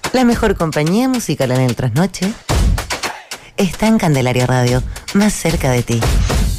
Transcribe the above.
La mejor compañía musical en el trasnoche está en Candelaria Radio, más cerca de ti.